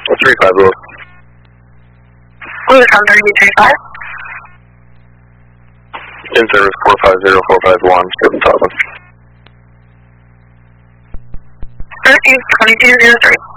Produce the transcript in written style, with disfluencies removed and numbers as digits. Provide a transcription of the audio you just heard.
35 Will. Will come 3835. In service 450451, 7000. Refuse 2203.